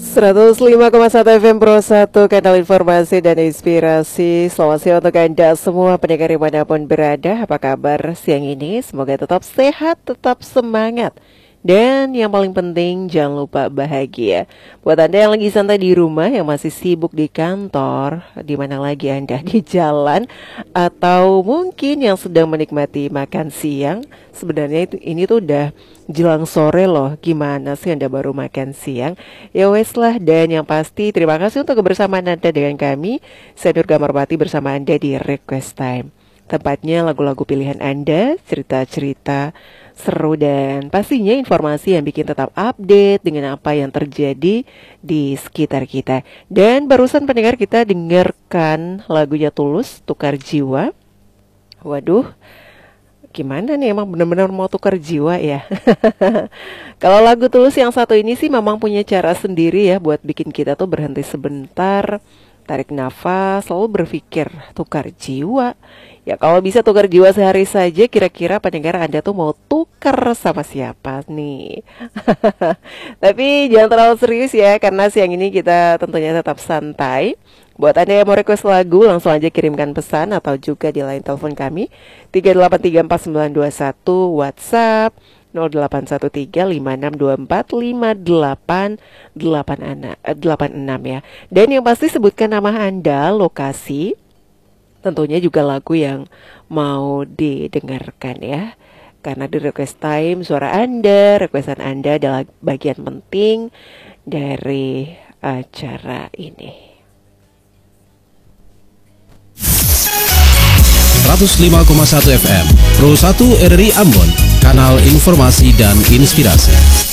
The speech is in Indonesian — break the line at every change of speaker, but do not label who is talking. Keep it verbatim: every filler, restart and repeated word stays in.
seratus lima koma satu F M Pro satu, kanal informasi dan inspirasi. Selamat siang untuk Anda semua pendengar dimanapun berada. Apa kabar siang ini? Semoga tetap sehat, tetap semangat, dan yang paling penting jangan lupa bahagia. Buat Anda yang lagi santai di rumah, yang masih sibuk di kantor, di mana lagi Anda, di jalan, atau mungkin yang sedang menikmati makan siang. Sebenarnya itu ini tuh udah jelang sore loh. Gimana sih Anda baru makan siang? Ya wes lah. Dan yang pasti terima kasih untuk kebersamaan Anda dengan kami. Saya Nurga Marwati bersama Anda di Request Time. Tempatnya lagu-lagu pilihan Anda, cerita-cerita seru, dan pastinya informasi yang bikin tetap update dengan apa yang terjadi di sekitar kita. Dan barusan pendengar kita dengarkan lagunya Tulus, Tukar Jiwa. Waduh, gimana nih, emang benar-benar mau tukar jiwa ya. Kalau lagu Tulus yang satu ini sih memang punya cara sendiri ya buat bikin kita tuh berhenti sebentar, tarik nafas, lalu berpikir tukar jiwa. Ya kalau bisa tukar jiwa sehari saja, kira-kira pendengar Anda tuh mau tukar sama siapa nih? Tapi jangan terlalu serius ya, karena siang ini kita tentunya tetap santai. Buat Anda yang mau request lagu, langsung aja kirimkan pesan atau juga di line telepon kami tiga delapan tiga empat sembilan dua satu, WhatsApp nol delapan satu tiga lima enam dua empat lima delapan delapan enam ya. Dan yang pasti sebutkan nama Anda, lokasi, tentunya juga lagu yang mau didengarkan ya. Karena di Request Time, suara Anda, requestan Anda adalah bagian penting dari acara ini.
seratus lima koma satu F M Pro satu R R I Ambon, kanal informasi dan inspirasi.